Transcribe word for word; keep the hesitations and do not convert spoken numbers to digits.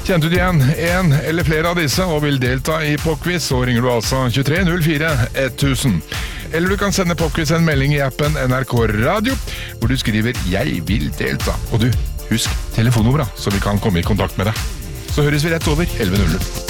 Kjente du igjen en eller flere av disse og vil delta i popquiz, så ringer du altså tjuetre null fire tusen. Eller du kan sende popquiz en melding i appen N R K Radio, hvor du skriver «Jeg vil delta». Og du, husk telefonnummeret, så vi kan komme i kontakt med deg. Så høres vi rett over elleve null null.